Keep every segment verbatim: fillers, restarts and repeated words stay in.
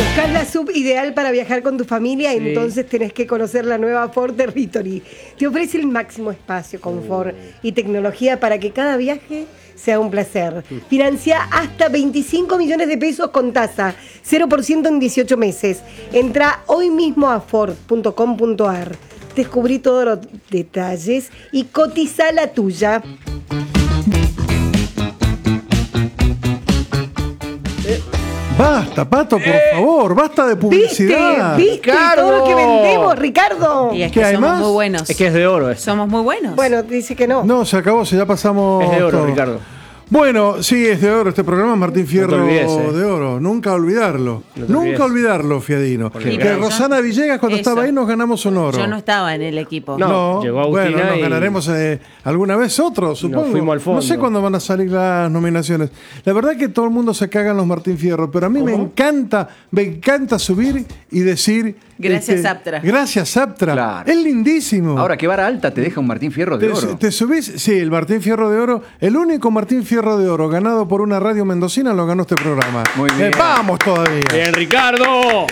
¿Buscás la sub ideal para viajar con tu familia? Sí. Entonces tenés que conocer la nueva Ford Territory. Te ofrece el máximo espacio, confort y tecnología para que cada viaje sea un placer. Financia hasta veinticinco millones de pesos con tasa, cero por ciento en dieciocho meses. Entra hoy mismo a ford punto com punto a r. Descubrí todos los detalles y cotiza la tuya. Basta, Pato, por eh, favor, basta de publicidad. ¿Viste? ¿Viste? Todo lo que vendemos, Ricardo. Y es ¿Qué que hay somos más? muy buenos. Es que es de oro. Es, Somos muy buenos. Bueno, dice que no. No, se acabó, se ya pasamos. es de oro, todo. Ricardo. Bueno, sí, es de oro este programa, Martín Fierro No te olvides, eh. de oro. Nunca olvidarlo. No te Nunca olvides. olvidarlo, Fiadino. Porque Que claro, Rosana yo- Villegas, cuando eso. estaba ahí, nos ganamos un oro. Yo no estaba en el equipo. No. llegó Agustina bueno, nos y- ganaremos eh, alguna vez otro, supongo. fuimos al fondo. No sé cuándo van a salir las nominaciones. La verdad que todo el mundo se caga en los Martín Fierro, pero a mí me encanta, me encanta subir y decir... Gracias, Aptra. Gracias, Aptra. Claro. Es lindísimo. Ahora, ¿qué vara alta te deja un Martín Fierro de Te, oro? te subís, sí, el Martín Fierro de Oro, el único Martín Fierro de Oro ganado por una radio mendocina lo ganó este programa. Muy bien. Eh, vamos todavía. ¡Bien, Ricardo!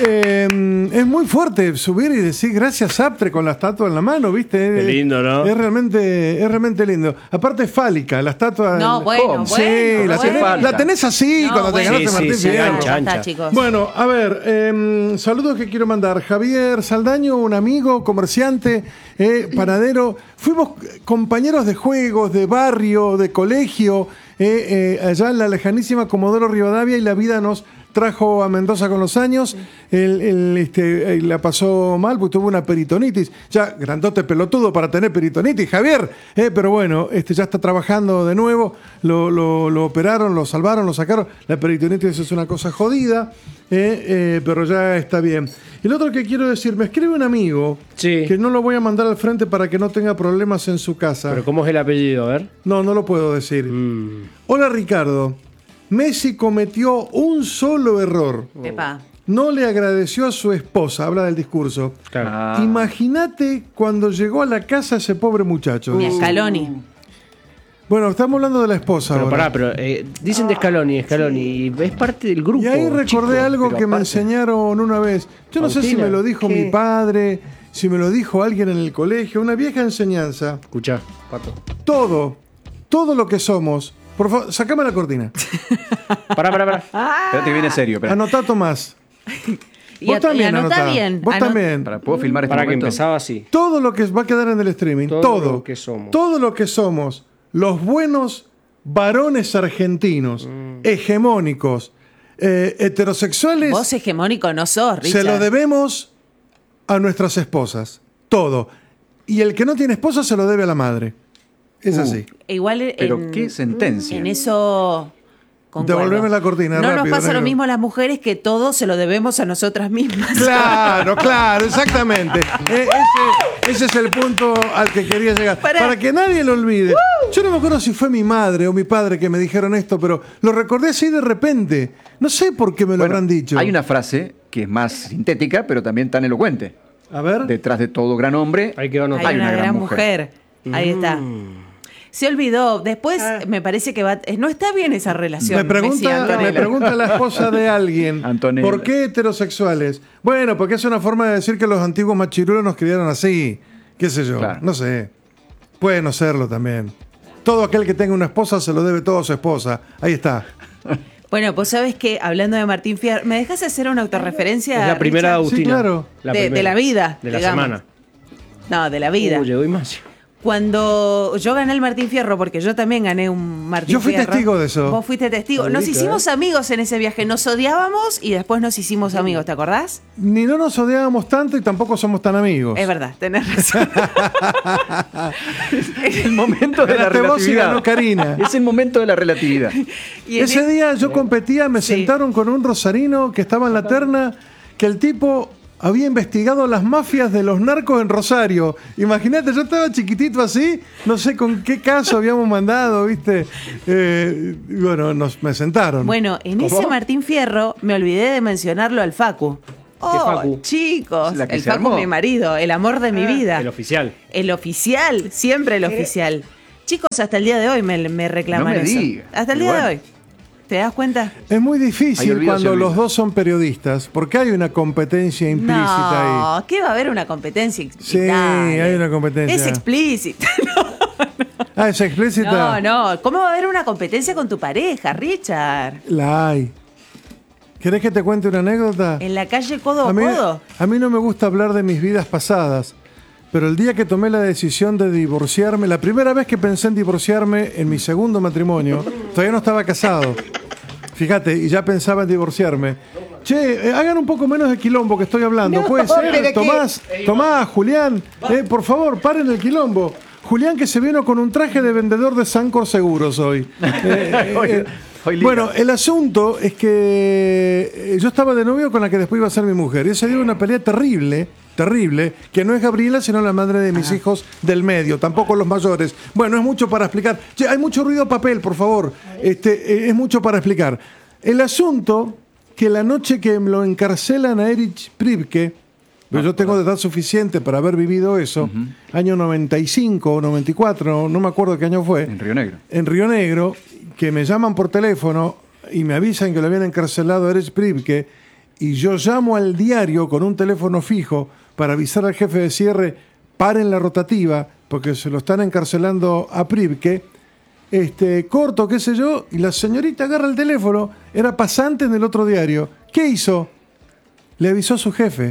Eh, es muy fuerte subir y decir gracias Aptre con la estatua en la mano, ¿viste? Qué lindo, ¿no? Es realmente, es realmente lindo. Aparte es fálica, la estatua. No, bueno, ¿Cómo? Sí, bueno. la, hace tenés, falta. la tenés así No, cuando bueno. te ganaste Sí, Martín sí, sí, Fierro. ancha, Ya está, ancha. chicos. Bueno, a ver, eh, saludos que quiero mandar. Javier Saldaño, un amigo, comerciante, eh, panadero. Fuimos compañeros de juegos, de barrio, de colegio, eh, eh, allá en la lejanísima Comodoro Rivadavia, y la vida nos trajo a Mendoza con los años. Él, él, este, él la pasó mal porque tuvo una peritonitis. Ya, grandote pelotudo para tener peritonitis, Javier. Eh, pero bueno, este, ya está trabajando de nuevo. Lo, lo, lo operaron, lo salvaron, lo sacaron. La peritonitis es una cosa jodida, eh, eh, pero ya está bien. Y lo otro que quiero decir, me escribe un amigo, Sí. que no lo voy a mandar al frente para que no tenga problemas en su casa. Pero ¿cómo es el apellido? A ver. No, no lo puedo decir. Mm. Hola, Ricardo. Messi cometió un solo error. Epa. No le agradeció a su esposa, habla del discurso. Claro. Ah. Imagínate cuando llegó a la casa ese pobre muchacho. Mi Scaloni. Bueno, estamos hablando de la esposa Pero ahora. pará, pero eh, dicen de Scaloni, Scaloni, y es parte del grupo. Y ahí recordé chico. algo pero que me aparte- enseñaron una vez. Yo no sé si Agustina, me lo dijo ¿qué? mi padre, si me lo dijo alguien en el colegio, una vieja enseñanza. Escuchá, Pato. Todo, todo lo que somos. Por favor, sacame la cortina. Pará, pará, pará. Espérate que viene serio. espera. Anotá, Tomás. Y, Vos a- y también anota anotá. bien. Vos Anot- también. Para, ¿puedo filmar este Para que momento? empezaba así. Todo lo que va a quedar en el streaming, Todo todo, lo que somos. todo lo que somos, los buenos varones argentinos, Mm. hegemónicos, eh, heterosexuales, Vos hegemónico no sos, Richard. se lo debemos a nuestras esposas, todo. Y el que no tiene esposa se lo debe a la madre. Es Uh. así. Igual en, Pero qué sentencia. En eso concuerdo. Devolveme la cortina, No rápido, nos pasa negro. lo mismo a las mujeres, que todo se lo debemos a nosotras mismas. Claro, claro, exactamente. E- ese, ese es el punto al que quería llegar. Para- Para que nadie lo olvide. Yo no me acuerdo si fue mi madre o mi padre que me dijeron esto, pero lo recordé así de repente. No sé por qué me lo Bueno, habrán dicho. Hay una frase que es más sintética, pero también tan elocuente. A ver. Detrás de todo gran hombre Hay que anotar. Hay una, gran mujer. Ahí está. Se olvidó. Después me parece que va. No está bien esa relación. Me pregunta, Messi y me Antonella. pregunta la esposa de alguien, Antonella. ¿por qué heterosexuales? Bueno, porque es una forma de decir que los antiguos machirulos nos criaron así. ¿Qué sé yo? Claro. No sé. Puede no serlo también. Todo aquel que tenga una esposa se lo debe todo a su esposa. Ahí está. Bueno, pues sabes que hablando de Martín Fierro, ¿me dejas hacer una autorreferencia? Es la primera de Richard? Agustina. Sí, claro. La De- primera. de la vida, De la digamos. semana. No, de la vida. Uh, llegó Ignacio. Cuando yo gané el Martín Fierro, porque yo también gané un Martín Yo fui Fierro. testigo de eso. Vos fuiste testigo. Nos Maldito, hicimos ¿eh? amigos en ese viaje. Nos odiábamos y después nos hicimos amigos, ¿te acordás? Ni no nos odiábamos tanto y tampoco somos tan amigos. Es verdad, tenés razón. Es el momento de la Ganaste vos y relatividad. ganó Karina. Es el momento de la relatividad. Y en Ese el- día yo competía, me Sí. sentaron con un rosarino que estaba en la terna, que el tipo había investigado las mafias de los narcos en Rosario. Imagínate, yo estaba chiquitito así, no sé con qué caso habíamos mandado, ¿viste? Eh, y bueno, nos, me sentaron. Bueno, en ese Martín Fierro me olvidé de mencionarlo al Facu. Oh, Facu? chicos, La que el se Facu, armó. mi marido, el amor de mi vida. El oficial. El oficial, siempre el oficial. Chicos, hasta el día de hoy me, me reclaman No me eso. digas. Hasta el Y día bueno. de hoy. ¿Te das cuenta? Es muy Ahí difícil olvido, se cuando olvida. los dos son periodistas, porque hay una competencia implícita No, ahí. ¿qué va a haber una competencia Sí, explícita? hay una competencia. Es explícita. Ah, es explícita. No, no. ¿Cómo va a haber una competencia con tu pareja, Richard? La hay. ¿Querés que te cuente una anécdota? En la calle codo a A mí, codo. a mí no me gusta hablar de mis vidas pasadas, pero el día que tomé la decisión de divorciarme, la primera vez que pensé en divorciarme en mi segundo matrimonio, todavía no estaba casado. Fíjate, y ya pensaba en divorciarme. Che, eh, hagan un poco menos de quilombo que estoy hablando. No, ¿Puede pero ser? ¿qué? Tomás, Tomás, Julián, eh, por favor, paren el quilombo. Julián que se vino con un traje de vendedor de Sancor Seguros hoy. Eh, eh, Hoy- eh, hoy liga. bueno, el asunto es que eh, yo estaba de novio con la que después iba a ser mi mujer. Y ese dio una pelea terrible, terrible, que no es Gabriela, sino la madre de mis hijos del medio, tampoco los mayores. Bueno, es mucho para explicar. Che, hay mucho ruido papel, por favor. Este, eh, es mucho para explicar. El asunto que la noche que lo encarcelan a Erich Priebke, pero yo tengo de edad suficiente para haber vivido eso, año noventa y cinco o noventa y cuatro, no me acuerdo qué año fue. En Río Negro. En Río Negro, que me llaman por teléfono y me avisan que lo habían encarcelado a Erich Priebke, y yo llamo al diario con un teléfono fijo para avisar al jefe de cierre, paren la rotativa, porque se lo están encarcelando a Priebke, este, corto, qué sé yo, y la señorita agarra el teléfono, era pasante en el otro diario. ¿Qué hizo? Le avisó a su jefe.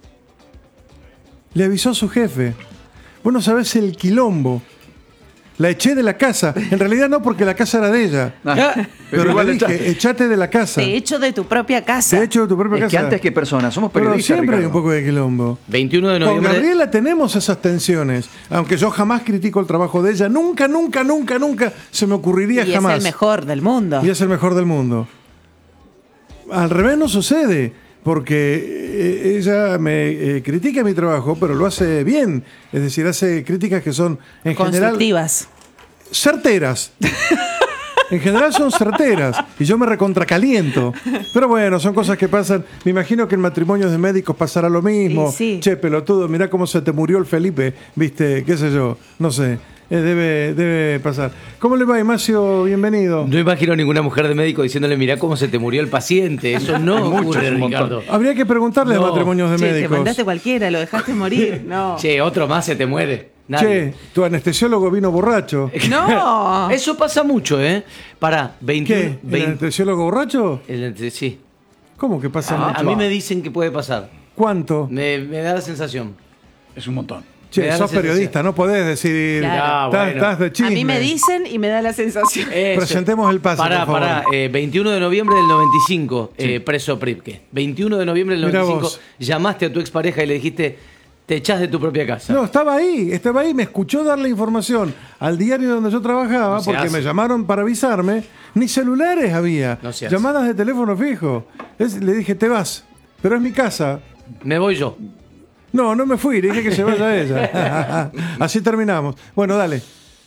Le avisó a su jefe. Vos no sabés el quilombo. La eché de la casa. En realidad no, porque la casa era de ella. Ah, Pero, igual le dije, echaste. echate de la casa. Te echo de tu propia casa. Te echo de tu propia Es casa. que antes que personas, somos Pero periodistas. siempre hay un Ricardo. poco de quilombo. veintiuno de Con noviembre. Gabriela tenemos esas tensiones. Aunque yo jamás critico el trabajo de ella. Nunca, nunca, nunca, nunca se me ocurriría Y jamás. es el mejor del mundo. Y es el mejor del mundo. Al revés no sucede, porque eh, ella me eh, critica mi trabajo, pero lo hace bien. Es decir, hace críticas que son en general Constructivas. certeras. En general son certeras y yo me recontracaliento. Pero bueno, son cosas que pasan. Me imagino que en matrimonios de médicos pasará lo mismo. Y sí. Che, pelotudo, mirá cómo se te murió el Felipe, viste, qué sé yo, no sé. Eh, debe, debe pasar. ¿Cómo le va, Ignacio? Bienvenido. No imagino ninguna mujer de médico diciéndole, mirá cómo se te murió el paciente. Eso no Hay muchos, ocurre, un montón. Ricardo. Habría que preguntarle No. a matrimonios de Che, te médicos. mandaste cualquiera, lo dejaste morir. No. Che, otro más se te muere. Nadie. Che, tu anestesiólogo vino borracho. No. Eso pasa mucho, ¿eh? Para veintiuno. ¿Qué? ¿El veinte anestesiólogo borracho? el- sí. ¿Cómo que pasa A, mucho? a mí me dicen que puede pasar. ¿Cuánto? Me, me da la sensación. Es un montón. Che, me da la sos sensación. periodista, no podés decir. Claro. Ah, Estás, bueno. estás de A chisme. mí me dicen y me da la sensación. Eso. Presentemos el pase, Pará, por favor. pará. eh, veintiuno de noviembre del noventa y cinco, eh, preso Priebke. veintiuno de noviembre del Mirá noventa y cinco, vos. llamaste a tu expareja y le dijiste, te echás de tu propia casa. No, estaba ahí, estaba ahí, me escuchó dar la información al diario donde yo trabajaba, No se porque hace. me llamaron para avisarme, ni celulares había, No se hace. llamadas de teléfono fijo. Es- le dije, te vas, pero es mi casa. Me voy yo. No, no me fui, le dije que se vaya ella. Así terminamos. Bueno, dale.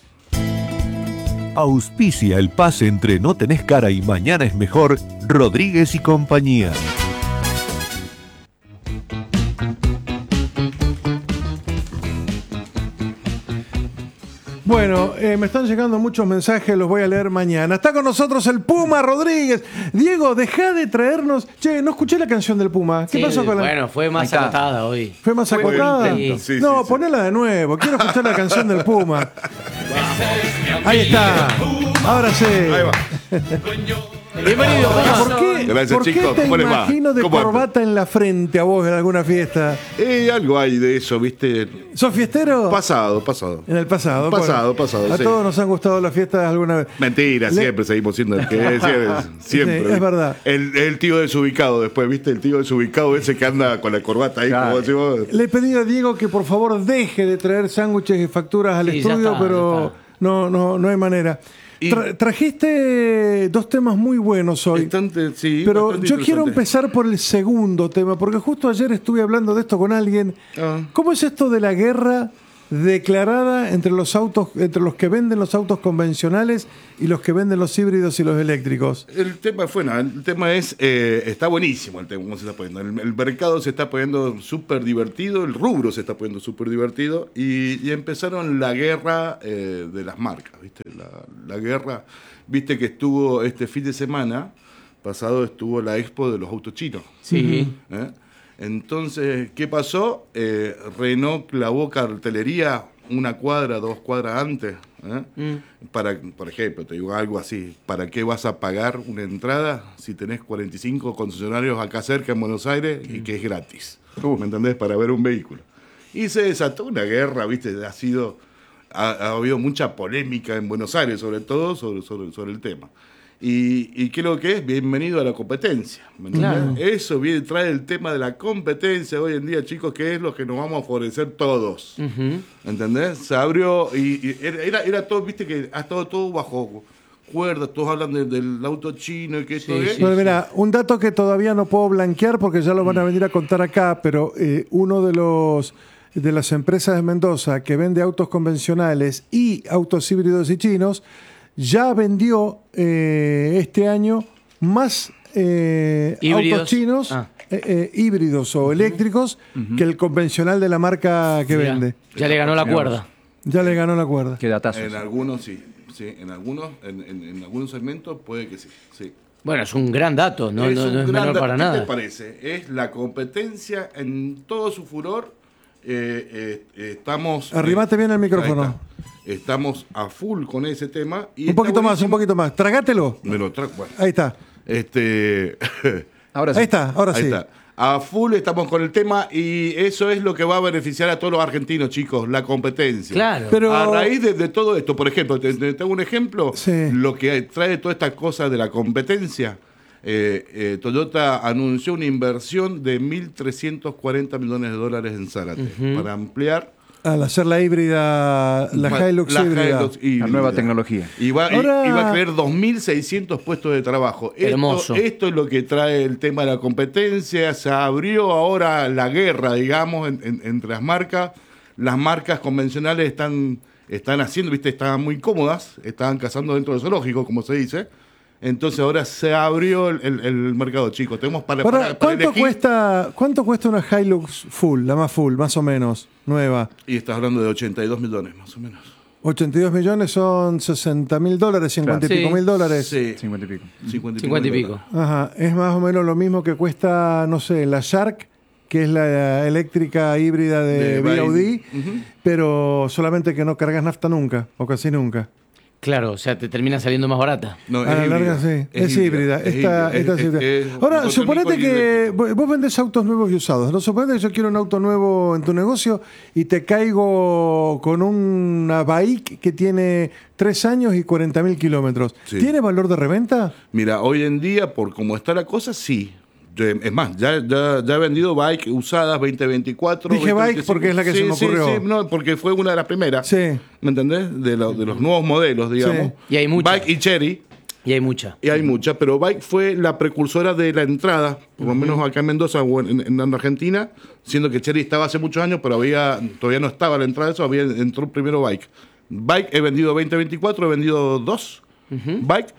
Auspicia el pase entre No tenés cara y Mañana es mejor, Rodríguez y compañía. Bueno, eh, me están llegando muchos mensajes, los voy a leer mañana. Está con nosotros el Puma Rodríguez. Diego, deja de traernos. Che, no escuché la canción del Puma. ¿Qué Sí, pasó con la.? Bueno, fue Ahí más está. acotada hoy. ¿Fue más acotada? intento. Sí, no, sí, sí. ponela de nuevo. Quiero escuchar la canción del Puma. Ahí está. Ahora sí. Ahí va. Bienvenido, Puma. ¿Por qué, Gracias, ¿por qué chicos. te ¿Cómo les va? imagino de ¿Cómo andan? corbata en la frente a vos en alguna fiesta? Eh, algo hay de eso, ¿viste? ¿Sos fiestero? Pasado, pasado. En el pasado. Pasado, bueno. pasado, A sí. todos nos han gustado las fiestas alguna vez. Mentira, Le- siempre seguimos siendo el que es. Siempre. siempre, Sí, es ¿viste? verdad. El, el tío desubicado después, ¿viste? El tío desubicado ese que anda con la corbata ahí, Claro. como decimos. Le he pedido a Diego que por favor deje de traer sándwiches y facturas al Sí, ya estudio, está, pero ya está. no, no, no hay manera. Y- Tra- trajiste dos temas muy buenos hoy. Bastante, sí, Pero bastante yo quiero interesante. empezar por el segundo tema, porque justo ayer estuve hablando de esto con alguien. Ah. ¿Cómo es esto de la guerra declarada entre los autos, entre los que venden los autos convencionales y los que venden los híbridos y los eléctricos? El tema fue nada, el tema es, eh, está buenísimo el tema, cómo se está poniendo. El, el mercado se está poniendo súper divertido, el rubro se está poniendo súper divertido y, y empezaron la guerra eh, de las marcas, ¿viste? La, la guerra, viste que estuvo este fin de semana pasado, estuvo la expo de los autos chinos. Sí. ¿Eh? Entonces, ¿qué pasó? Eh, Renault clavó cartelería una cuadra, dos cuadras antes. ¿eh? Mm. Para, por ejemplo, te digo algo así, ¿para qué vas a pagar una entrada si tenés cuarenta y cinco concesionarios acá cerca en Buenos Aires y que es gratis? Uh, ¿Me entendés? Para ver un vehículo. Y se desató una guerra, ¿viste? Ha sido, ha, ha habido mucha polémica en Buenos Aires, sobre todo, sobre, sobre, sobre el tema. Y, y ¿qué es lo que es? Bienvenido a la competencia. Claro. Eso viene, trae el tema de la competencia hoy en día, chicos, que es lo que nos vamos a favorecer todos. Uh-huh. ¿Entendés? Se abrió y, y era, era todo, viste que ha estado todo bajo cuerdas, todos hablan de, del auto chino y que esto sí, es. Sí, bueno, mira, un dato que todavía no puedo blanquear porque ya lo van a venir a contar acá, pero eh, uno de los de las empresas de Mendoza que vende autos convencionales y autos híbridos y chinos ya vendió eh, este año más eh, autos chinos ah. eh, eh, híbridos o uh-huh. eléctricos uh-huh. que el convencional de la marca que Mira, vende. Ya le ganó la cuerda. Ya le ganó la cuerda. Qué datazo. En algunos sí, sí, en algunos, en, en, en algunos segmentos puede que sí, sí. Bueno, es un gran dato, no es, no, no es menor para ¿Qué nada. ¿Qué te parece? Es la competencia en todo su furor. Eh, eh, estamos. Arrimate eh, bien el micrófono. Estamos a full con ese tema. Y un poquito más, un poquito más. Tragátelo. Me lo trago. Bueno. Ahí está. Este. ahora sí. Ahí está, ahora Ahí sí. Está. A full estamos con el tema y eso es lo que va a beneficiar a todos los argentinos, chicos, la competencia. Claro. Pero... A raíz de, de todo esto, por ejemplo, te, te tengo un ejemplo, sí. Lo que trae toda esta cosa de la competencia, eh, eh, Toyota anunció una inversión de mil trescientos cuarenta millones de dólares en Zárate uh-huh. para ampliar. Al hacer la híbrida, la Hilux la híbrida. Hilux híbrida. La nueva tecnología. Y va, Ahora... y, y va a crear dos mil seiscientos puestos de trabajo. Hermoso. Esto, esto es lo que trae el tema de la competencia. Se abrió ahora la guerra, digamos, en, en, entre las marcas. Las marcas convencionales están, están haciendo, viste, están muy cómodas, están cazando dentro del zoológico, como se dice. Entonces ahora se abrió el, el, el mercado, chicos. Tenemos para, Ahora, para, para ¿cuánto, elegir. cuesta, ¿Cuánto cuesta una Hilux full, la más full, más o menos, nueva? Y estás hablando de ochenta y dos millones, más o menos. ochenta y dos millones son sesenta mil dólares, cincuenta claro. y pico sí. mil dólares. Sí. cincuenta y pico. cincuenta y pico. Ajá, es más o menos lo mismo que cuesta, no sé, la Shark, que es la eléctrica híbrida de, de B Y D, uh-huh. pero solamente que no cargas nafta nunca, o casi nunca. Claro, o sea, te termina saliendo más barata. No, a la larga sí, es, es híbrida. híbrida. Esta, es, esta es, es híbrida. Es, es, Ahora, suponete que vos vendés autos nuevos y usados. ¿No? Suponete que yo quiero un auto nuevo en tu negocio y te caigo con una bike que tiene tres años y cuarenta mil kilómetros. Sí. ¿Tiene valor de reventa? Mira, hoy en día, por cómo está la cosa, sí. Es más, ya, ya, ya he vendido bike usadas veinte veinticuatro. Dije veinte, bike veinticinco. porque es la que sí, se me ocurrió. Sí, sí, no, porque fue una de las primeras. Sí. ¿Me entendés? De, lo, de los nuevos modelos, digamos. Sí. Y hay muchas. Bike y Cherry. Y hay mucha. Y hay mucha, pero Bike fue la precursora de la entrada, por lo uh-huh. menos acá en Mendoza o en, en, en Argentina, siendo que Cherry estaba hace muchos años, pero había todavía no estaba la entrada de eso, había entró primero Bike. Bike he vendido veinte veinticuatro, he vendido dos uh-huh. Bike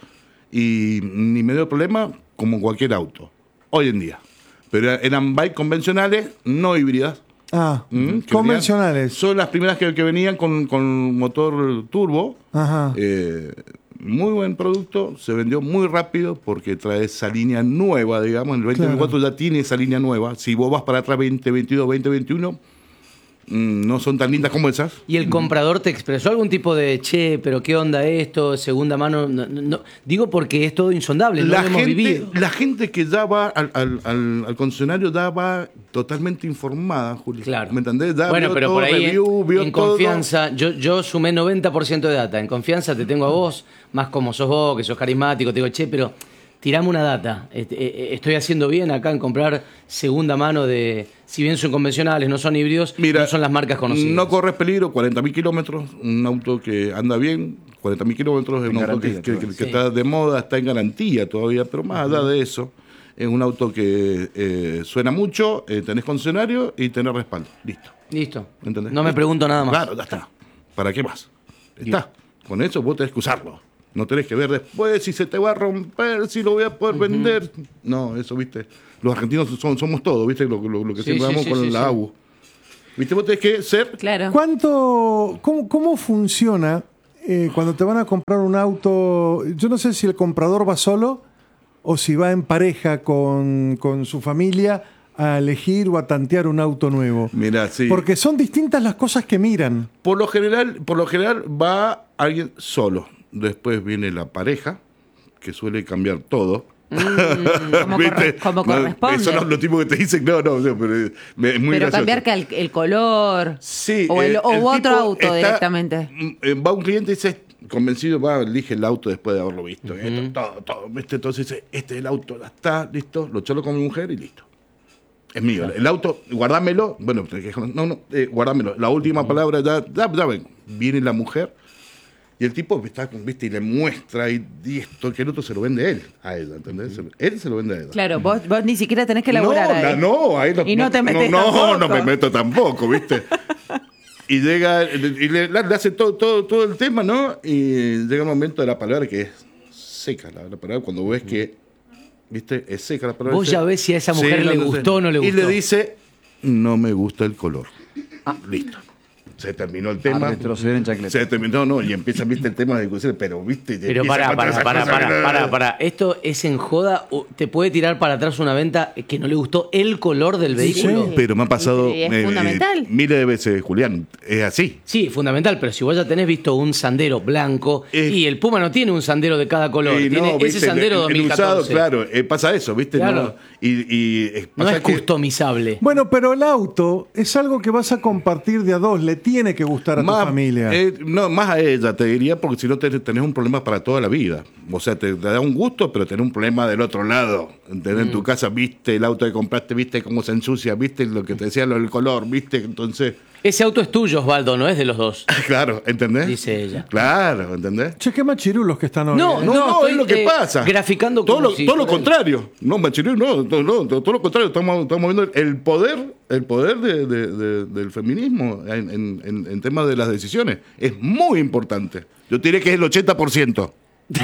y ni me dio problema como cualquier auto, hoy en día. Pero eran bike convencionales, no híbridas. Ah, ¿Mm? convencionales. Venían, son las primeras que, que venían con, con motor turbo. Ajá. Eh, muy buen producto, se vendió muy rápido porque trae esa línea nueva, digamos. En el veinte veinticuatro claro. ya tiene esa línea nueva. Si vos vas para atrás veinte veintidós, veinte veintiuno, mmm, no son tan lindas como esas. ¿Y el comprador te expresó algún tipo de, che, pero qué onda esto, segunda mano? No, no, digo porque es todo insondable, no la lo hemos gente, vivido. La gente que ya va al, al, al, al concesionario ya va totalmente informada, Julio. Claro. ¿Me entendés? Ya bueno, vio pero todo, por ahí review, en, vio en todo. confianza, yo, yo sumé noventa por ciento de data. En confianza te tengo a vos, más como sos vos, que sos carismático, te digo, che, pero tirame una data. Estoy haciendo bien acá en comprar segunda mano de, si bien son convencionales, no son híbridos, Mira, no son las marcas conocidas. No corres peligro, cuarenta mil kilómetros, un auto que anda bien, cuarenta mil kilómetros es un auto que, que, que, que sí. está de moda, está en garantía todavía, pero más allá de eso, es un auto que eh, suena mucho, eh, tenés concesionario y tenés respaldo. Listo. Listo. ¿Entendés? No me Listo. pregunto nada más. Claro, ya está. ¿Para qué más? Está. Con eso vos tenés que usarlo. No tenés que ver después si se te va a romper, si lo voy a poder uh-huh. vender. No, eso, viste. Los argentinos son, somos todos, viste, lo, lo, lo que sí, siempre sí, vamos sí, con sí, la sí. A U. Viste, vos tenés que ser... Claro. ¿Cuánto, cómo, cómo funciona eh, cuando te van a comprar un auto? Yo no sé si el comprador va solo o si va en pareja con, con su familia a elegir o a tantear un auto nuevo. Mira, sí. Porque son distintas las cosas que miran. Por lo general, por lo general va alguien solo. Después viene la pareja, que suele cambiar todo. Mm, como, corre, como no, corresponde. Son los, los tipos que te dicen, no, no, no pero es muy Pero gracioso. cambiar que el, el color Sí, o, el, eh, o el otro tipo auto está- directamente. eh, Va un cliente y dice, convencido, va, elige el auto después de haberlo visto. Esto, todo, todo, ¿viste? Entonces dice, este es el auto, ya está, listo, lo charlo con mi mujer y listo. Es mío. El auto, guardámelo. Bueno, no, no, eh, guardámelo. La última palabra, ya, ya, ya ven. Viene la mujer y el tipo está, ¿viste? Y le muestra y, y esto, que el otro se lo vende él a ella, ¿entendés? Él se lo vende a ella. Claro, vos, vos ni siquiera tenés que laburar no, ahí. na- no, ahí no, Y no te metes no, tampoco. no me meto tampoco, ¿viste? Y llega, y le, le hace todo, todo, todo el tema, ¿no? Y llega un momento de la palabra que es seca, la, la palabra, cuando ves que, ¿viste? Es seca la palabra. Vos ya ves si a esa mujer le gustó o no le Y gustó. le dice, no me gusta el color. Ah, listo. Se terminó el tema. A retroceder en chancleta. Se terminó, no, y empieza, viste, el tema de discusión, pero, viste. Pero empieza pará, a pará, pasar pará, esas cosas, pará, no, no, pará, no. pará. ¿Esto es en joda o te puede tirar para atrás una venta que no le gustó el color del vehículo? Sí. Pero me ha pasado Sí, es fundamental. miles de veces, Julián. Es así. Sí, fundamental, pero si vos ya tenés visto un Sandero blanco Eh, y el Puma no tiene un Sandero de cada color, Y tiene no, ese viste, Sandero el- el dos mil catorce. usado, claro, eh, pasa eso, ¿viste? Claro. No, y, y, eh, No pasa es que- customizable. Bueno, pero el auto es algo que vas a compartir de a dos. Le tiene que gustar a tu Más, familia. eh, no, más a ella, te diría, porque si no te- tenés un problema para toda la vida. O sea, te, te da un gusto, pero tenés un problema del otro lado. ¿Entendés? En tu casa, viste el auto que compraste, viste cómo se ensucia, viste lo que te decía, lo del color, viste. Entonces, Ese auto es tuyo, Osvaldo, no es de los dos. claro, ¿entendés? Dice ella. Claro, ¿entendés? Che, qué machirulos que están hoy. No, ¿eh? No, no, estoy, es lo que eh, pasa. graficando todo como lo, si- todo lo contrario. No, machirulo, no, todo, no, todo, todo lo contrario. Estamos, estamos viendo el poder, el poder de- de- de- del feminismo en, en, en- en temas de las decisiones. Es muy importante. Yo diría que es el ochenta por ciento.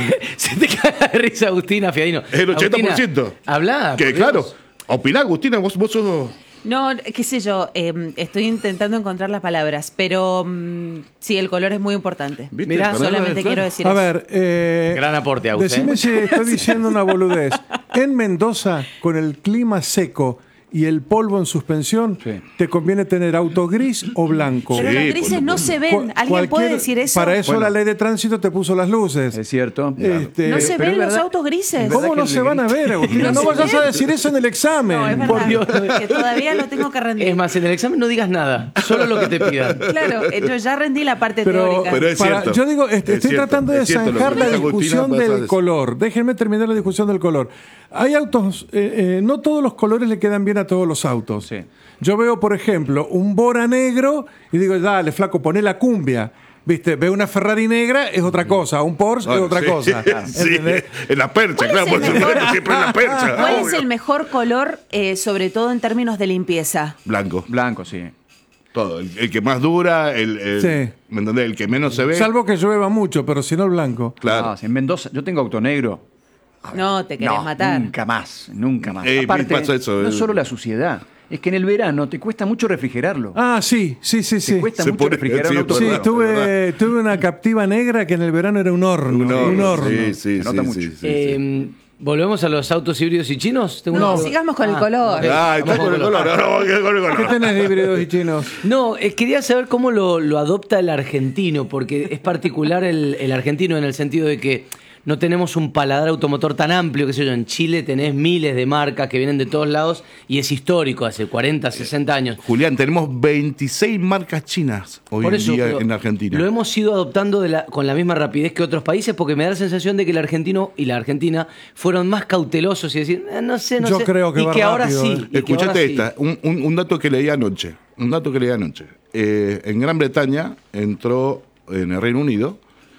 Se te caga de risa, Agustina Fiadino. Es el ochenta por ciento. Agustina, Habla. Que por claro. Dios. Opina, Agustina, vos, vos sos... No, qué sé yo, eh, estoy intentando encontrar las palabras, pero mm, sí, el color es muy importante. ¿Viste? Mirá, Para Solamente nada, quiero claro. decir A eso. ver, eh, Gran aporte, Agus, decime ¿eh? si estoy diciendo una boludez. En Mendoza, con el clima seco y el polvo en suspensión, Sí. ¿te conviene tener auto gris o blanco? Pero Sí, los por grises no supuesto. se ven. Cu- ¿Alguien cualquier- puede decir eso? Para eso Bueno. la ley de tránsito te puso las luces. Es cierto. Este, No se pero ven es los verdad- autos grises. ¿verdad ¿Cómo que no el se van a gris- ver, Agustina? No No, se vayas ven. a decir eso en el examen. No, es Por verdad, Dios. que todavía lo tengo que rendir. Es más, en el examen no digas nada, solo lo que te pidan. Claro, eh, yo ya rendí la parte Pero, teórica. Pero es para- cierto. yo digo, este, Es estoy cierto, tratando de es cierto lo que zanjar la dice Agustina, discusión pasa del eso. color. Déjenme terminar la discusión del color. Hay autos, eh, eh, no todos los colores le quedan bien a todos los autos. Sí. Yo veo, por ejemplo, un Bora negro y digo, dale, flaco, poné la cumbia. ¿Viste? Veo una Ferrari negra, es otra cosa. Un Porsche es Bueno, otra sí, cosa. Sí, ¿Entendés? en la percha, ¿Cuál claro, es el por mejor? supuesto, siempre en la percha. ¿Cuál es obvio. el mejor color, eh, sobre todo en términos de limpieza? Blanco. Blanco, sí. Todo. El, el que más dura, el, el- Sí. ¿me entendés? El que menos se ve. Salvo que llueva mucho, pero si no el blanco. Claro. Ah, si en Mendoza, yo tengo auto negro. No, te querés No, matar. nunca más, nunca más. Eh, Aparte, pasa eso, no eh. solo la suciedad, es que en el verano te cuesta mucho refrigerarlo. Ah, sí, sí, sí, te sí. cuesta Se mucho pone- refrigerar sí, un auto Sí, verdad, nuevo. tuve, tuve una captiva negra que en el verano era un horno. Un horno, Un horno. Sí, sí, Se nota sí, mucho. sí, sí, sí. Eh, ¿Volvemos a los autos híbridos y chinos? Tengo No, una- sigamos con el Ah, color. ok. Ah, está Vamos con el color. No, no, con el color. ¿Qué tenés de híbridos y chinos? No, eh, quería saber cómo lo, lo adopta el argentino, porque es particular el, el argentino en el sentido de que no tenemos un paladar automotor tan amplio, qué sé yo, en Chile tenés miles de marcas que vienen de todos lados y es histórico, hace cuarenta, sesenta años. Julián, tenemos veintiséis marcas chinas hoy Por en eso día pero en Argentina. lo hemos ido adoptando de la- con la misma rapidez que otros países porque me da la sensación de que el argentino y la argentina fueron más cautelosos y decir, "Eh, no sé, no Yo sé. creo que y va que ahora rápido, sí. eh. y que Escuchate ahora sí. esta, un, un- un dato que leí anoche. Un dato que leí anoche. Eh, en Gran Bretaña entró, en el Reino Unido,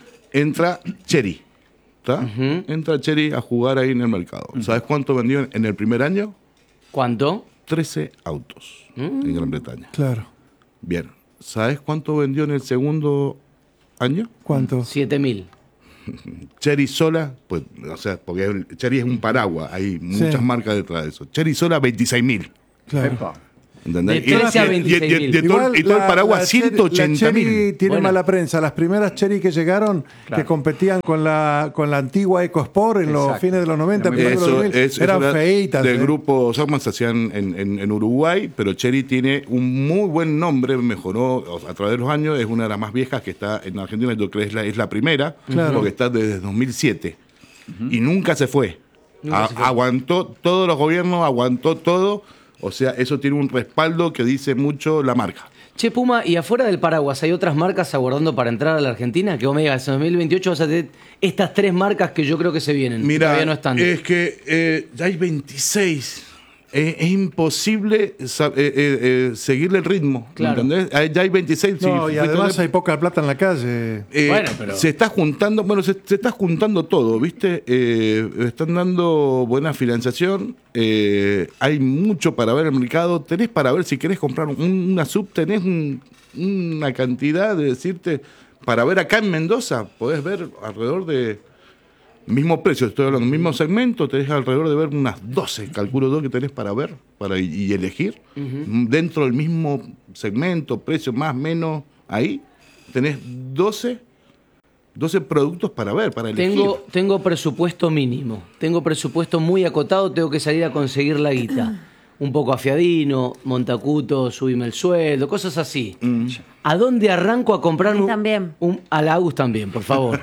entra Chery. ¿Está? Entra Chery a jugar ahí en el mercado. ¿Sabes cuánto vendió en el primer año? ¿Cuánto? trece autos en Gran Bretaña. Claro. Bien, ¿sabes cuánto vendió en el segundo año? ¿Cuánto? siete mil. Cherry Sola, pues, o sea, porque el Cherry es un paraguas, hay muchas Sí. marcas detrás de eso. Cherry Sola, veintiséis mil. Claro. Epa. ¿Entendés? De trece a Y- y- veintiséis y- y- mil. y todo- y todo el la- paraguas, la Cherry- ciento ochenta la Cherry mil. tiene Bueno. mala prensa. Las primeras Cherry que llegaron, Claro. que competían con la, con la antigua EcoSport en los Exacto. fines de los noventa, Era muy primeros de los Eso dos mil, es, eran era feitas. del ¿eh? grupo Sogman, se hacían en, en- en Uruguay, pero Cherry tiene un muy buen nombre, mejoró o sea, a través de los años, es una de las más viejas que está en Argentina, yo creo que es la, es la primera, Claro. porque está desde dos mil siete y nunca se fue. Nunca A- se fue. Aguantó todos los gobiernos, aguantó todo, o sea, eso tiene un respaldo que dice mucho la marca. Che, Puma, ¿y afuera del paraguas hay otras marcas aguardando para entrar a la Argentina? Que Omega, en dos mil veintiocho vas a tener estas tres marcas que yo creo que se vienen. Mira, Todavía no están. es que eh, ya hay veintiséis. Eh, es imposible sa- eh, eh, eh, seguirle el ritmo. Claro. ¿Entendés? Hay- Ya hay veintiséis. No, sí, y fíjate, además hay poca plata en la calle. eh, Bueno, pero- se está juntando, bueno, se, se está juntando todo, ¿viste? Eh, están dando buena financiación, eh, hay mucho para ver en el mercado, tenés para ver si querés comprar un- una sub, tenés un- una cantidad de decirte, para ver acá en Mendoza, podés ver alrededor de, mismo precio, estoy hablando, mismo segmento, tenés alrededor de ver unas doce, calculo yo que tenés para ver para y, y elegir, dentro del mismo segmento, precio más, menos, ahí, tenés doce, doce productos para ver, para elegir. Tengo, tengo presupuesto mínimo. Tengo presupuesto muy acotado. Tengo que salir a conseguir la guita. Un poco afiadino, Montacuto, subime el sueldo, cosas así. Mm. ¿A dónde arranco a comprar A mí un, también. un- a la Agus también, por favor?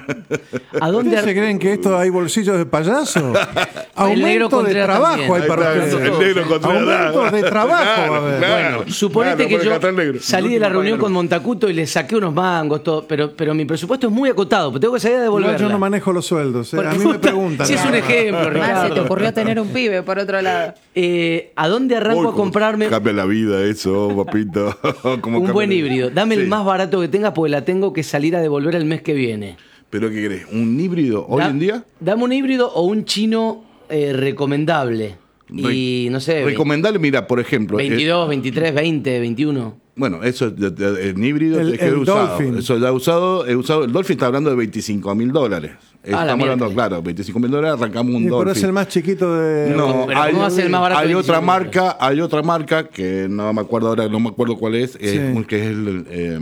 ¿A dónde ¿Ustedes se ar- creen que esto hay bolsillos de payaso? El negro Aumento de Contreras trabajo también. hay para Ahí está, ustedes. el negro Contreras. Aumento de trabajo va a haber. Claro, Suponete claro, que puede yo cantar negro. salí de la reunión con Montacuto y le saqué unos mangos, todo, pero, pero mi presupuesto es muy acotado, pero tengo que salir a Igual devolverla. yo no manejo los sueldos. ¿eh? Porque A mí me puta, preguntan. Si es un ejemplo, Ah, se te Ricardo. ocurrió tener un pibe, por otro lado. Eh, ¿A dónde arranco Uy, a cómo comprarme Cambia la vida eso, papito. Cómo un cambia buen la- híbrido? Dame Sí. el más barato que tengas porque la tengo que salir a devolver el mes que viene. ¿Pero qué querés? ¿Un híbrido hoy Da- en día? Dame un híbrido o un chino eh, recomendable. Y Re- no sé, Recomendable, mira, por ejemplo. eh, veintidós, veintitrés, veinte, veintiuno. bueno, eso de- de- en híbrido El- es que he el usado. Dolphin. Eso ya he usado, he usado. El Dolphin está hablando de veinticinco mil dólares. la Estamos hablando, miércoles. claro, veinticinco mil dólares, arrancamos un Sí, pero Dolphin. es el más chiquito de. No, Pero hay, ¿cómo va a ser el más barato hay de otra veinticinco marca, hay otra marca que no me acuerdo ahora, no me acuerdo cuál es, Sí. eh, que es el, eh,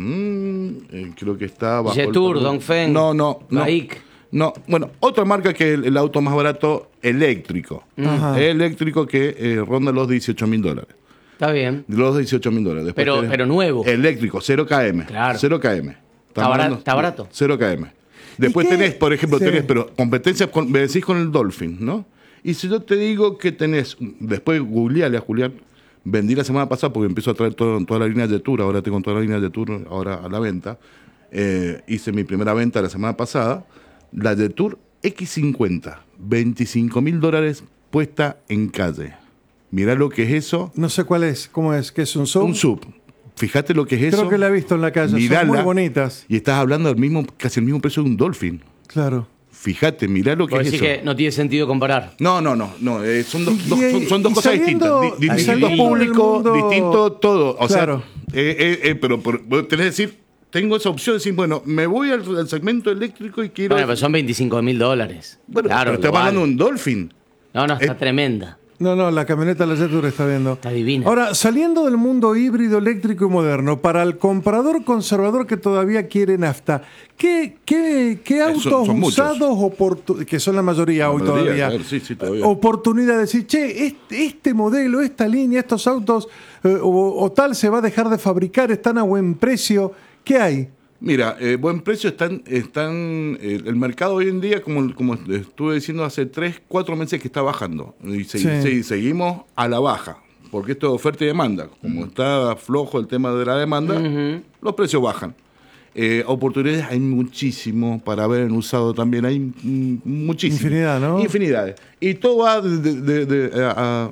mm, eh, creo que está bajo Jetour, el- Dongfeng, No, no, no. Baik. No, bueno, otra marca que es el, el auto más barato eléctrico. Ajá. Eléctrico que eh, ronda los dieciocho mil dólares. Está bien. Los dieciocho mil dólares. Después Pero- tenés- pero nuevo. Eléctrico, cero kilómetros. Claro. cero kilómetros. Está barato- está barato. cero kilómetros. Después ¿Y qué? tenés, por ejemplo, Sí. tenés, pero competencia, con, me decís con el Dolphin, ¿no? Y si yo te digo que tenés, después googleale a Julián, vendí la semana pasada porque empiezo a traer todo- toda la línea de Tour, ahora tengo toda la línea de Tour ahora a la venta. Eh, hice mi primera venta la semana pasada, la de Tour X cincuenta, veinticinco mil dólares puesta en calle. Mirá lo que es eso, No sé cuál es. ¿Cómo es? ¿Qué es un sub? un sub. Fíjate lo que es eso. Creo que la he visto en la calle. Mirala, Son muy bonitas. Y estás hablando del mismo, casi el mismo precio de un Dolphin. Claro. Fíjate, mirá lo que Vos es decís eso. que no tiene sentido comparar. No, no, no, no, eh, son, dos, Y- dos- son, son dos y cosas saliendo- distintas. Di- y distinto saliendo del público, mundo- distinto todo. O Claro. sea, eh, eh, eh, pero por, vos tenés que decir, tengo esa opción de decir, bueno, me voy al, al segmento eléctrico y quiero. Bueno, pero son veinticinco mil dólares. Bueno, claro, pero estamos igual. hablando de un Dolphin. No, no, está Eh, tremenda. No, no, la camioneta de la Jetour está viendo. Está divina. Ahora, saliendo del mundo híbrido, eléctrico y moderno, para el comprador conservador que todavía quiere nafta, ¿qué, qué, qué autos son- son muchos. usados, oportu- que son la mayoría La hoy mayoría, todavía, claro, sí, sí, todavía. oportunidad de decir, che, este, este modelo, esta línea, estos autos, eh, o, o tal se va a dejar de fabricar, están a buen precio? ¿Qué hay? Mira, eh, buen precio están, están eh, el mercado hoy en día, como, como estuve diciendo hace tres, cuatro meses que está bajando. Y, se- Sí. se- y seguimos a la baja, porque esto es oferta y demanda. Como está flojo el tema de la demanda, los precios bajan. Eh, oportunidades hay muchísimo para ver en usado también, hay mm, muchísimo. Infinidad, ¿no? Infinidades. Y todo va de, de- de- de- a,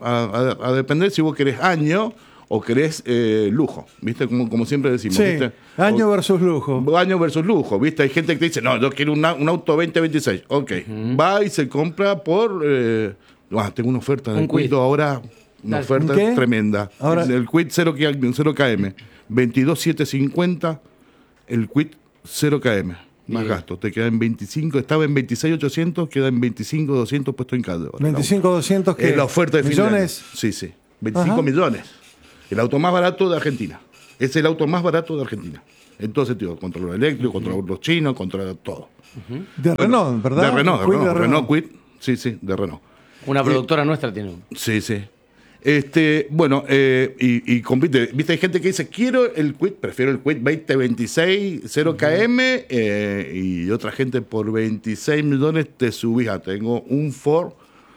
a- a- a depender si vos querés año o querés eh, lujo, ¿viste? Como, como siempre decimos, Sí, ¿viste? año O- versus lujo. Año versus lujo, ¿viste? Hay gente que te dice, no, yo quiero una- un auto veinte veintiséis. Ok, va y se compra por... Eh, ah, tengo una oferta Un del Kwid. Quid ahora, una Dale. oferta ¿Un qué? tremenda. Ahora- el Quid cero kilómetros. veintidós mil setecientos cincuenta, el quit cero kilómetros, más Bien. gasto. Te queda en veinticinco, estaba en veintiséis mil ochocientos, queda en veinticinco mil doscientos puesto en cada. veinticinco mil doscientos que Es la oferta de fin de año. millones. Sí, sí. veinticinco Ajá. millones. El auto más barato de Argentina. Es el auto más barato de Argentina. En todo sentido, contra los eléctricos, contra los chinos, contra todo. De Renault, ¿verdad? De Renault, de Quid Renault, de Renault Quid. Sí, sí, de Renault. Una productora nuestra tiene uno. Sí, sí. Este, bueno, eh, y, y compite. Viste, hay gente que dice, quiero el Quid, prefiero el Quid veinte veintiséis, cero kilómetros, eh, y otra gente por veintiséis millones te subís a, tengo un Ford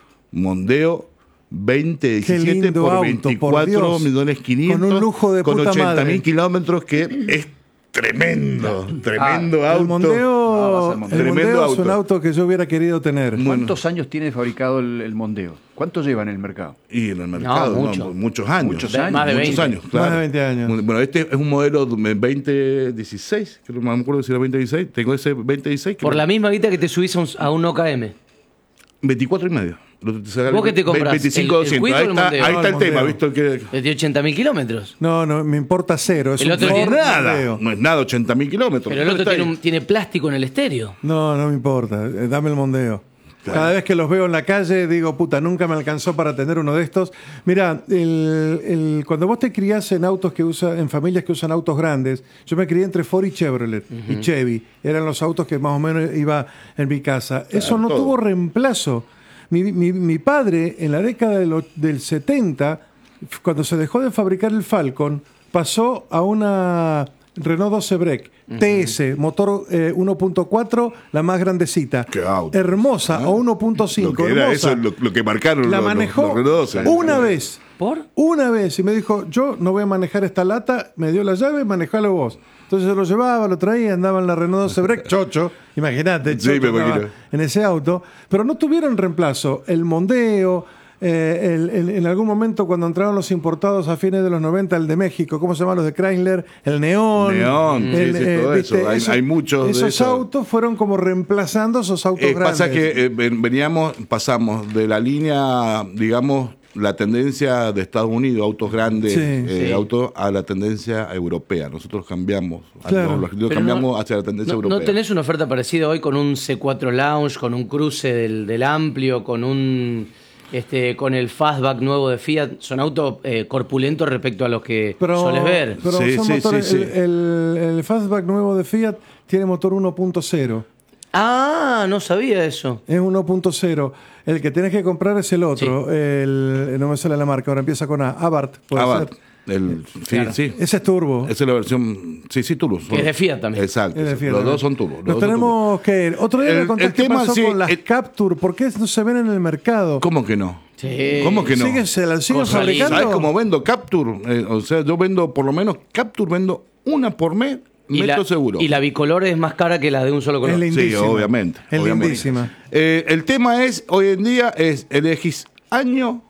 Mondeo veinte diecisiete lindo por auto, veinticuatro por Dios. millones quinientos, Con un lujo de con puta ochenta madre. mil kilómetros, que es tremendo, tremendo El auto. Mondeo, Ah, vas al Mondeo. el Tremendo Mondeo es un auto. auto que yo hubiera querido tener. Bueno. ¿Cuántos años tiene fabricado el, el Mondeo? ¿Cuánto lleva en el mercado? Y en el mercado, no, mucho. muchos años. Muchos años. Más de Muchos veinte. años, claro. Más de veinte años. Bueno, este es un modelo veinte dieciséis, que no me acuerdo si era veinte dieciséis. Tengo ese veinte dieciséis. que Por me- la misma guita que te subís a un, a un O K M. veinticuatro y medio. Lo- te saca ¿Vos qué te compras? veinticinco ¿El- el doscientos. Quid o Ahí el está, Mondeo? ahí No, está el el tema, Mondeo. ¿visto? Que, De ochenta mil kilómetros. No, no, me importa cero. Es El un otro no Ford es tiene- nada, Mondeo. no es nada, ochenta mil kilómetros. Pero el otro Está tiene, ahí. un- tiene plástico en el estéreo. No, no me importa. Eh, Dame el Mondeo. Claro. Cada vez que los veo en la calle, digo, puta, nunca me alcanzó para tener uno de estos. Mira, el, el- cuando vos te criás en autos que usan, en familias que usan autos grandes, yo me crié entre Ford y Chevrolet y Chevy. Eran los autos que más o menos iba en mi casa. Eso no todo. tuvo reemplazo. Mi, mi- mi padre, en la década del, och- del setenta, cuando se dejó de fabricar el Falcon, pasó a una Renault doce Break, T S, motor eh, uno punto cuatro, la más grandecita. Qué auto. Hermosa, Ah. o uno punto cinco. Lo que era hermosa. eso, lo, lo que marcaron La los, los- manejó los Renault doce. una vez. ¿Por? Una vez. Y me dijo, yo no voy a manejar esta lata. Me dio la llave, manejalo vos. Entonces yo lo llevaba, lo traía, andaba en la Renault doce Break, chocho. Imagínate, Sí, chocho me andaba imagino. en ese auto. Pero no tuvieron reemplazo. El Mondeo, eh, el- el- en algún momento cuando entraron los importados a fines de los noventa, el de México, ¿cómo se llaman los de Chrysler? El Neón. Neón, sí, el, sí, todo eso. Hay- hay muchos de Esos esos. autos fueron como reemplazando esos autos Eh, grandes. pasa que eh, ven- veníamos, pasamos de la línea, digamos, la tendencia de Estados Unidos, autos grandes, Sí. eh, Sí. autos, a la tendencia europea. Nosotros cambiamos, Claro. los argentinos Pero cambiamos no- hacia la tendencia no, europea. ¿No tenés una oferta parecida hoy con un C cuatro Lounge, con un cruce del, del amplio, con un este, con el fastback nuevo de Fiat? Son autos eh, corpulentos respecto a los que Pero, sueles ver. pero Sí, son sí, motores. sí, sí. El, el- el fastback nuevo de Fiat tiene motor uno punto cero. Ah, no sabía eso. Es uno punto cero. El que tienes que comprar es el otro. El, no me sale la marca, ahora empieza con A. Abarth, puede Abarth, ser. el, sí, Claro. sí. Ese es turbo. Esa es la versión, sí, sí, turbo. Que es de Fiat también. Exacto. Es de sí. Fiat, Los ¿no? dos son turbo. los Nos dos son tenemos que ir. Otro día El- me contás el qué tema, pasó sí, con las el- Capture. ¿Por qué no se ven en el mercado? ¿Cómo que no? Sí. ¿Cómo que no? ¿Siguen, se la siguen Cosa linda. fabricando? ¿Sabes cómo vendo Capture? Eh, o sea, yo vendo, por lo menos, Capture vendo una por mes, Y metro la, seguro. y la bicolor es más cara que la de un solo color. Es Sí, lindísima. obviamente. Es obviamente. lindísima. Eh, el tema es, hoy en día, es elegís año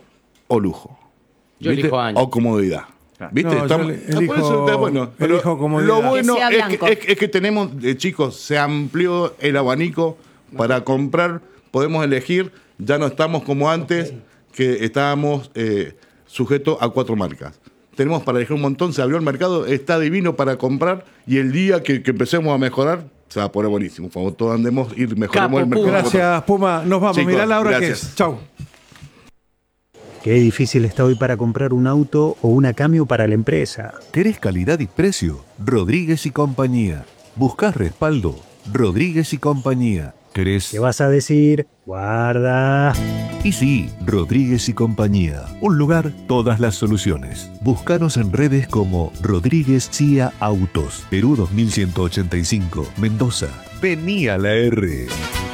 o lujo. Yo elijo año. O comodidad. ¿Viste? No, yo Estamos- eli- ah, por elijo- eso está bueno. Pero elijo comodidad. lo bueno Que sea es que, blanco. es, es que tenemos, eh, chicos, se amplió el abanico para comprar. Podemos elegir. Ya no estamos como antes, que estábamos eh, sujetos a cuatro marcas. Tenemos para elegir un montón, se abrió el mercado, está divino para comprar, y el día que, que empecemos a mejorar, se va a poner buenísimo. Por favor, todos andemos y mejoremos Capo, el mercado. Gracias, Puma. Nos vamos. Chicos, Mirá la hora que gracias. es. Chau. Qué difícil está hoy para comprar un auto o una Camio para la empresa. ¿Querés calidad y precio? Rodríguez y compañía. ¿Buscás respaldo? Rodríguez y compañía. ¿Querés? ¿Qué vas a decir? Guarda. Y sí, Rodríguez y compañía. Un lugar, todas las soluciones. Búscanos en redes como Rodríguez C I A Autos. Perú dos mil ciento ochenta y cinco, Mendoza. Vení a la R.